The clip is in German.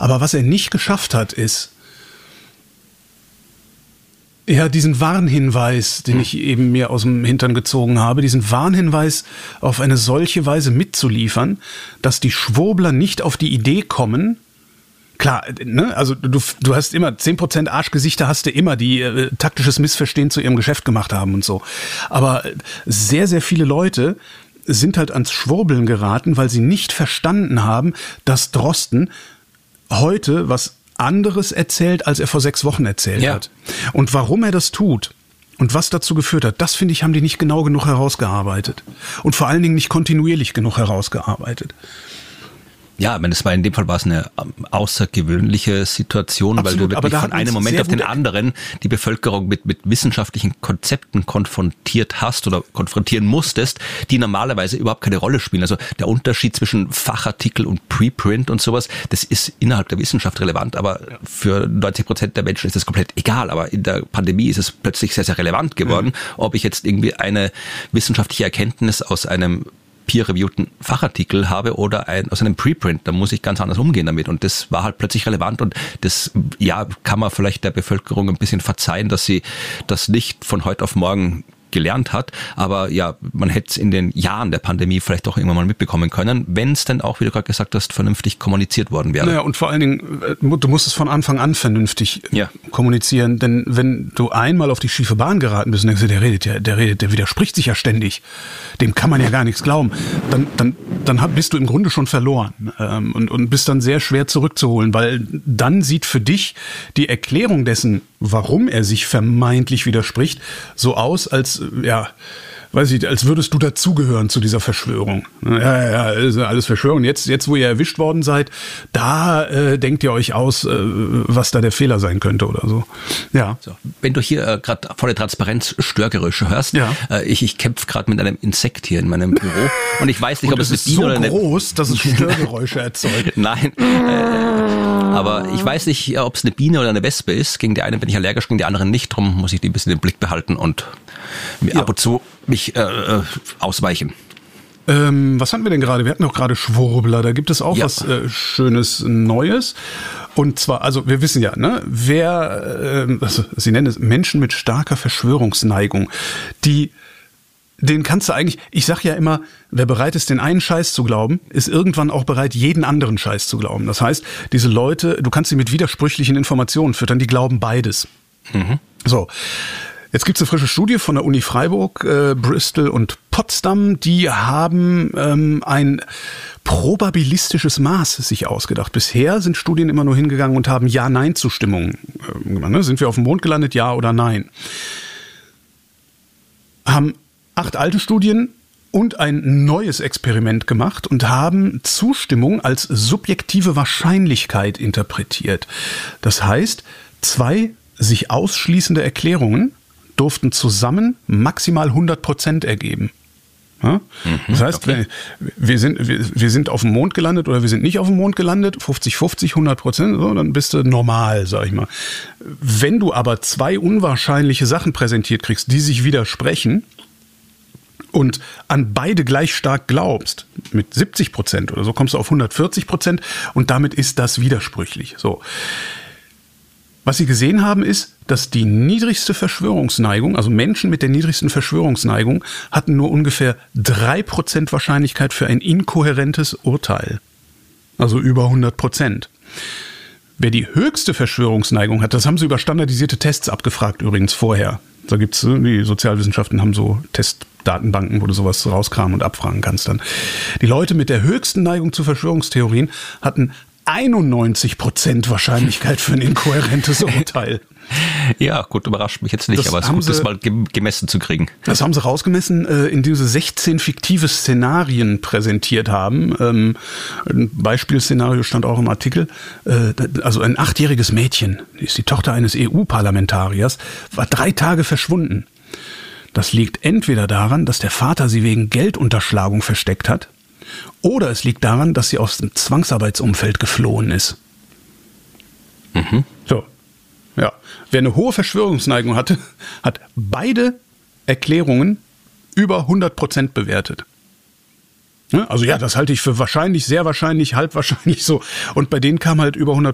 Aber was er nicht geschafft hat, ist, ja, diesen Warnhinweis, den ich eben mir aus dem Hintern gezogen habe, diesen Warnhinweis auf eine solche Weise mitzuliefern, dass die Schwurbler nicht auf die Idee kommen. Klar, ne, also du hast immer 10% Arschgesichter hast du immer, die taktisches Missverstehen zu ihrem Geschäft gemacht haben und so. Aber sehr, sehr viele Leute sind halt ans Schwurbeln geraten, weil sie nicht verstanden haben, dass Drosten heute was anderes erzählt, als er vor 6 Wochen erzählt hat. Und warum er das tut und was dazu geführt hat, das, finde ich, haben die nicht genau genug herausgearbeitet. Und vor allen Dingen nicht kontinuierlich genug herausgearbeitet. Ja, ich meine, in dem Fall war es eine außergewöhnliche Situation, Absolut, weil du wirklich von einem Moment auf den anderen die Bevölkerung mit wissenschaftlichen Konzepten konfrontiert hast oder konfrontieren musstest, die normalerweise überhaupt keine Rolle spielen. Also der Unterschied zwischen Fachartikel und Preprint und sowas, das ist innerhalb der Wissenschaft relevant, aber für 90% der Menschen ist das komplett egal. Aber in der Pandemie ist es plötzlich sehr, sehr relevant geworden, ob ich jetzt irgendwie eine wissenschaftliche Erkenntnis aus einem peer-reviewten Fachartikel habe oder aus einem Preprint, da muss ich ganz anders umgehen damit und das war halt plötzlich relevant und das, ja, kann man vielleicht der Bevölkerung ein bisschen verzeihen, dass sie das nicht von heute auf morgen gelernt hat, aber ja, man hätte es in den Jahren der Pandemie vielleicht auch irgendwann mal mitbekommen können, wenn es denn auch, wie du gerade gesagt hast, vernünftig kommuniziert worden wäre. Naja, und vor allen Dingen, du musst es von Anfang an vernünftig kommunizieren, denn wenn du einmal auf die schiefe Bahn geraten bist und denkst, der widerspricht sich ja ständig, dem kann man ja gar nichts glauben, dann bist du im Grunde schon verloren und bist dann sehr schwer zurückzuholen, weil dann sieht für dich die Erklärung dessen, warum er sich vermeintlich widerspricht, so aus, als weiß ich, als würdest du dazugehören zu dieser Verschwörung. Ja, ist alles Verschwörung. Jetzt, wo ihr erwischt worden seid, da denkt ihr euch aus, was da der Fehler sein könnte oder so. Ja. So. Wenn du hier gerade volle Transparenz Störgeräusche hörst, ich kämpfe gerade mit einem Insekt hier in meinem Büro und ich weiß nicht, ob es eine Biene oder eine... Es ist so groß, dass es Störgeräusche erzeugt. Nein, aber ich weiß nicht, ob es eine Biene oder eine Wespe ist. Gegen die eine bin ich allergisch, gegen die anderen nicht. Drum muss ich die ein bisschen im Blick behalten und ab und zu mich ausweichen. Was hatten wir denn gerade? Wir hatten doch gerade Schwurbler. Da gibt es auch was Schönes Neues. Und zwar, also wir wissen ja, ne, sie nennen es Menschen mit starker Verschwörungsneigung, den kannst du eigentlich, ich sag ja immer, wer bereit ist, den einen Scheiß zu glauben, ist irgendwann auch bereit, jeden anderen Scheiß zu glauben. Das heißt, diese Leute, du kannst sie mit widersprüchlichen Informationen füttern, die glauben beides. Mhm. So. Jetzt gibt's eine frische Studie von der Uni Freiburg, Bristol und Potsdam. Die haben ein probabilistisches Maß sich ausgedacht. Bisher sind Studien immer nur hingegangen und haben Ja-Nein-Zustimmungen gemacht. Sind wir auf dem Mond gelandet, ja oder nein? Haben 8 alte Studien und ein neues Experiment gemacht und haben Zustimmung als subjektive Wahrscheinlichkeit interpretiert. Das heißt, 2 sich ausschließende Erklärungen durften zusammen maximal 100% ergeben. Ja? Das heißt, wir sind auf dem Mond gelandet oder wir sind nicht auf dem Mond gelandet, 50-50, 100%, so, dann bist du normal, sag ich mal. Wenn du aber 2 unwahrscheinliche Sachen präsentiert kriegst, die sich widersprechen und an beide gleich stark glaubst, mit 70% oder so, kommst du auf 140% und damit ist das widersprüchlich. So. Was sie gesehen haben, ist, dass die niedrigste Verschwörungsneigung, also Menschen mit der niedrigsten Verschwörungsneigung, hatten nur ungefähr 3% Wahrscheinlichkeit für ein inkohärentes Urteil. Also über 100%. Wer die höchste Verschwörungsneigung hat, das haben sie über standardisierte Tests abgefragt übrigens vorher. Da gibt's, die Sozialwissenschaften haben so Testdatenbanken, wo du sowas rauskramen und abfragen kannst dann. Die Leute mit der höchsten Neigung zu Verschwörungstheorien hatten 91% Wahrscheinlichkeit für ein inkohärentes Urteil. Ja, gut, überrascht mich jetzt nicht, aber es ist gut, das mal gemessen zu kriegen. Das haben sie rausgemessen, indem sie 16 fiktive Szenarien präsentiert haben. Ein Beispielszenario stand auch im Artikel. Also ein 8-jähriges Mädchen, die ist die Tochter eines EU-Parlamentariers, war 3 Tage verschwunden. Das liegt entweder daran, dass der Vater sie wegen Geldunterschlagung versteckt hat, oder es liegt daran, dass sie aus dem Zwangsarbeitsumfeld geflohen ist. Mhm. So. Ja. Wer eine hohe Verschwörungsneigung hatte, hat beide Erklärungen über 100% bewertet. Also ja, das halte ich für wahrscheinlich, sehr wahrscheinlich, halb wahrscheinlich so. Und bei denen kam halt über 100%